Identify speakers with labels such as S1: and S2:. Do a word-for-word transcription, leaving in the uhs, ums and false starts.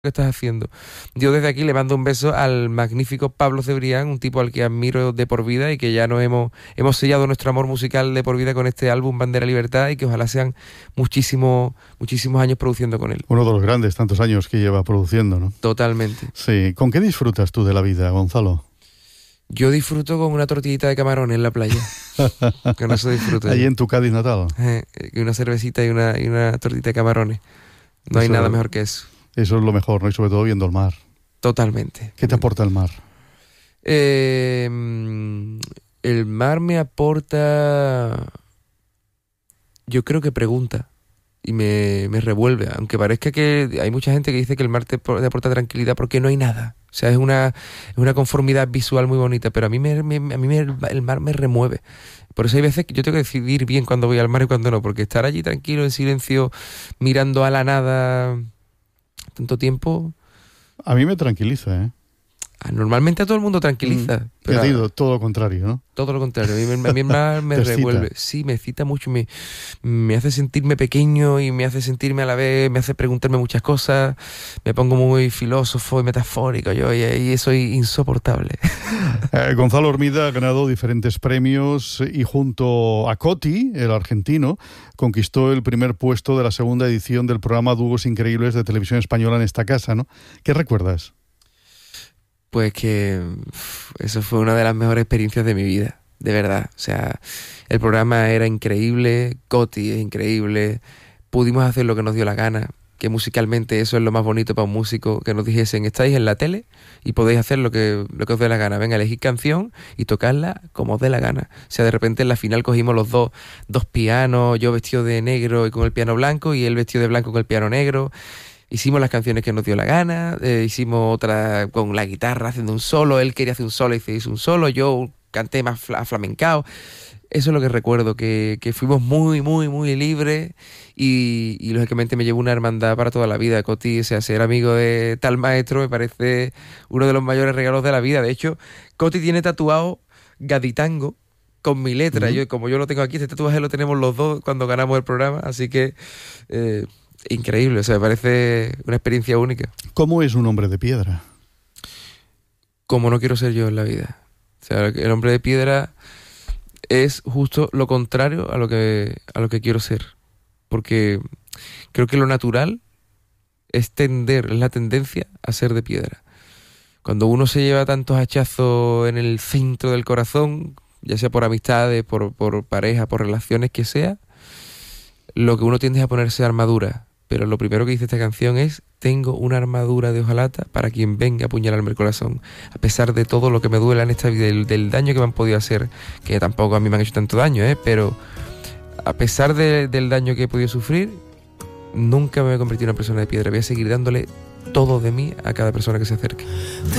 S1: que estás haciendo. Yo desde aquí le mando un beso al magnífico Pablo Cebrián, un tipo al que admiro de por vida y que ya nos hemos, hemos sellado nuestro amor musical de por vida con este álbum Bandera Libertad, y que ojalá sean muchísimos, muchísimos años produciendo con él.
S2: Uno de los grandes tantos años que lleva produciendo, ¿no?
S1: Totalmente.
S2: Sí. ¿Con qué disfrutas tú de la vida, Gonzalo?
S1: Yo disfruto con una tortillita de camarones en la playa. Con eso disfruto.
S2: Allí en tu Cádiz natal.
S1: Eh, una cervecita y una, y una tortita de camarones. No hay
S2: Eso-
S1: nada mejor que eso.
S2: Eso es lo mejor, ¿no? Y sobre todo viendo el mar.
S1: Totalmente.
S2: ¿Qué te aporta el mar?
S1: Eh, el mar me aporta, yo creo que pregunta y me, me revuelve, aunque parezca que hay mucha gente que dice que el mar te, te aporta tranquilidad porque no hay nada. O sea, es una, es una conformidad visual muy bonita, pero a mí, me, me- a mí me- el mar me remueve. Por eso hay veces que yo tengo que decidir bien cuándo voy al mar y cuándo no, porque estar allí tranquilo, en silencio, mirando a la nada tanto tiempo,
S2: A mí me tranquiliza, ¿eh?
S1: ah, normalmente a todo el mundo tranquiliza.
S2: Mm.
S1: pero
S2: Ya te digo, todo lo contrario, ¿no?
S1: todo lo contrario, a mí, me- a mí el mar me
S2: Te excita.
S1: revuelve. Sí, me excita mucho, me, me hace sentirme pequeño y me hace sentirme a la vez, me hace preguntarme muchas cosas, me pongo muy filósofo y metafórico, yo, y, y soy insoportable.
S2: Eh, Gonzalo Hormida ha ganado diferentes premios y junto a Coti, el argentino, conquistó el primer puesto de la segunda edición del programa Dúos Increíbles de Televisión Española en esta casa, ¿no? ¿Qué recuerdas?
S1: Pues que uf, eso fue una de las mejores experiencias de mi vida, de verdad. O sea, el programa era increíble, Coti es increíble, pudimos hacer lo que nos dio la gana, que musicalmente eso es lo más bonito para un músico, que nos dijesen, estáis en la tele y podéis hacer lo que, lo que os dé la gana. Venga, elegid canción y tocarla como os dé la gana. O sea, de repente en la final cogimos los dos, dos pianos, yo vestido de negro y con el piano blanco, y él vestido de blanco con el piano negro. Hicimos las canciones que nos dio la gana, eh, hicimos otra con la guitarra haciendo un solo, él quería hacer un solo y se hizo un solo, yo canté más fla- flamencao. Eso es lo que recuerdo, que, que fuimos muy, muy, muy libres y, y lógicamente me llevó una hermandad para toda la vida. Coti, o sea, ser amigo de tal maestro me parece uno de los mayores regalos de la vida. De hecho, Coti tiene tatuado Gaditango con mi letra.
S2: Ujú.
S1: Yo, como yo lo tengo aquí, este tatuaje lo tenemos los dos cuando ganamos el programa, así que eh, increíble, o sea, me parece una experiencia única.
S2: ¿Cómo es un hombre de piedra?
S1: Como no quiero ser yo en la vida. O sea, el hombre de piedra es justo lo contrario a lo que a lo que quiero ser, porque creo que lo natural es tender, es la tendencia a ser de piedra. Cuando uno se lleva tantos hachazos en el centro del corazón, ya sea por amistades, por, por pareja, por relaciones que sea, lo que uno tiende es a ponerse armadura. Pero lo primero que dice esta canción es: tengo una armadura de hojalata para quien venga a apuñalarme el corazón. A pesar de todo lo que me duela en esta vida, del, del daño que me han podido hacer, que tampoco a mí me han hecho tanto daño, ¿eh? Pero a pesar de- del daño que he podido sufrir, nunca me voy a convertir en una persona de piedra. Voy a seguir dándole todo de mí a cada persona que se acerque.